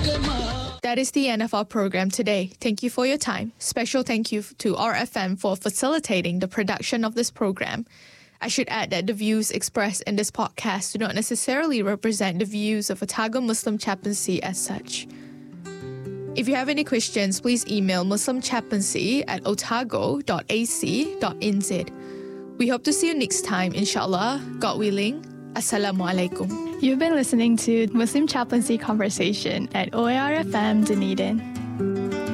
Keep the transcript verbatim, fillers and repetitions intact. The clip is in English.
That is the end of our program today. Thank you for your time. Special thank you to R F M for facilitating the production of this program. I should add that the views expressed in this podcast do not necessarily represent the views of Otago Muslim Chaplaincy as such. If you have any questions, please email muslim chaplaincy at otago dot a c dot n z. We hope to see you next time, inshallah. God willing. Assalamualaikum. You've been listening to Muslim Chaplaincy Conversation at O A R F M Dunedin.